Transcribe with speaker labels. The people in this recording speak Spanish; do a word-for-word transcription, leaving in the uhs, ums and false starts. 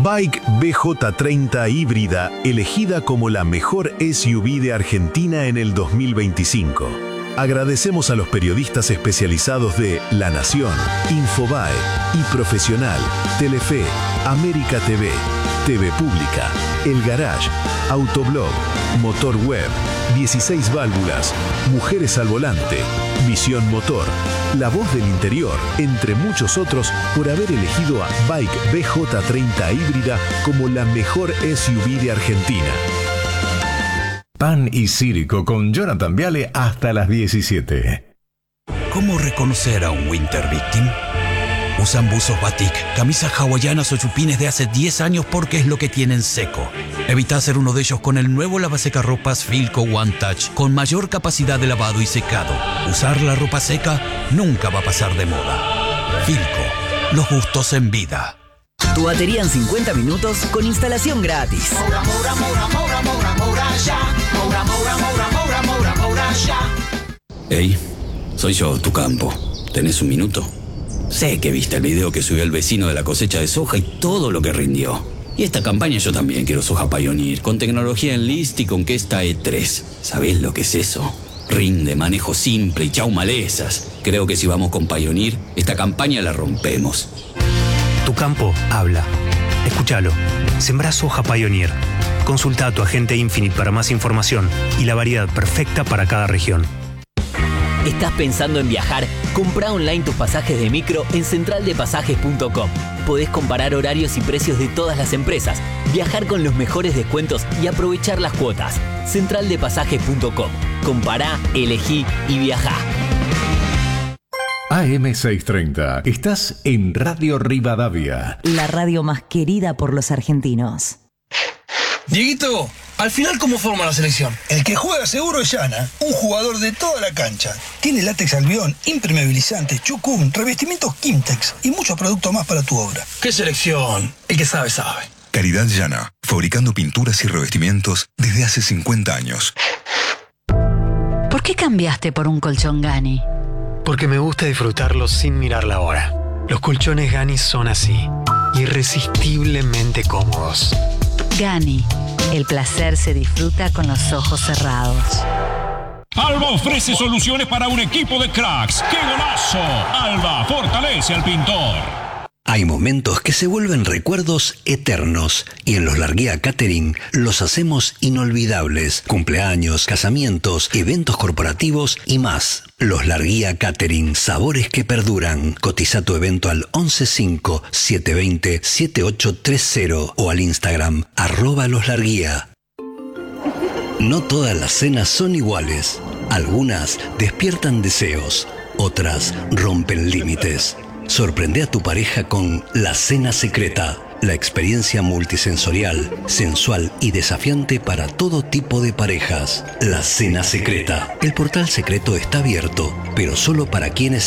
Speaker 1: Bike B J treinta híbrida, elegida como la mejor S U V de Argentina en el dos mil veinticinco. Agradecemos a los periodistas especializados de La Nación, Infobae, iProfesional, Telefe, América T V, T V Pública, El Garage, Autoblog, Motor Web, dieciséis válvulas, Mujeres al Volante, Visión Motor, La Voz del Interior, entre muchos otros, por haber elegido a Bike B J treinta híbrida como la mejor S U V de Argentina.
Speaker 2: Pan y Círico con Jonathan Viale hasta las diecisiete.
Speaker 3: ¿Cómo reconocer a un Winter Victim? Usan buzos batik, camisas hawaianas o chupines de hace diez años porque es lo que tienen seco. Evita hacer uno de ellos con el nuevo lavasecarropas Filco One Touch con mayor capacidad de lavado y secado. Usar la ropa seca nunca va a pasar de moda. Filco, los gustos en vida.
Speaker 4: Tu batería en cincuenta minutos con instalación gratis.
Speaker 5: Moura, moura, moura, moura, moura, moura, ya. Moura, moura, moura, moura, moura, moura, ya.
Speaker 3: Hey, soy yo, tu campo. ¿Tenés un minuto? Sé que viste el video que subió el vecino de la cosecha de soja y todo lo que rindió. Y esta campaña yo también quiero soja Pioneer, con tecnología Enlist y con Kesta E tres. ¿Sabés lo que es eso? Rinde, manejo simple y chau malezas. Creo que si vamos con Pioneer, esta campaña la rompemos.
Speaker 6: Tu campo habla. Escúchalo. Sembrá soja Pioneer. Consulta a tu agente Infinite para más información y la variedad perfecta para cada región.
Speaker 4: ¿Estás pensando en viajar? Comprá online tus pasajes de micro en central de pasajes punto com. Podés comparar horarios y precios de todas las empresas, viajar con los mejores descuentos y aprovechar las cuotas. central de pasajes punto com. Compará, elegí y viajá.
Speaker 2: A M seiscientos treinta. Estás en Radio Rivadavia.
Speaker 7: La radio más querida por los argentinos.
Speaker 8: Dieguito, al final, ¿cómo forma la selección?
Speaker 9: El que juega seguro es Yana, un jugador de toda la cancha. Tiene látex albión, impermeabilizante, chucún, revestimientos Kimtex y muchos productos más para tu obra.
Speaker 8: ¿Qué selección? El que sabe, sabe.
Speaker 10: Calidad Yana, fabricando pinturas y revestimientos desde hace cincuenta años.
Speaker 7: ¿Por qué cambiaste por un colchón Gani?
Speaker 6: Porque me gusta disfrutarlo sin mirar la hora. Los colchones Gani son así, irresistiblemente cómodos.
Speaker 7: Gani, el placer se disfruta con los ojos cerrados.
Speaker 11: Alba ofrece soluciones para un equipo de cracks. ¡Qué golazo! Alba fortalece al pintor.
Speaker 12: Hay momentos que se vuelven recuerdos eternos y en los Larguía Catering los hacemos inolvidables. Cumpleaños, casamientos, eventos corporativos y más. Los Larguía Catering, sabores que perduran. Cotiza tu evento al once cinco, siete dos cero, siete ocho tres cero o al Instagram arroba los Larguía. No todas las cenas son iguales. Algunas despiertan deseos, otras rompen límites. Sorprende a tu pareja con La Cena Secreta, la experiencia multisensorial, sensual y desafiante para todo tipo de parejas. La Cena Secreta. El portal secreto está abierto, pero solo para quienes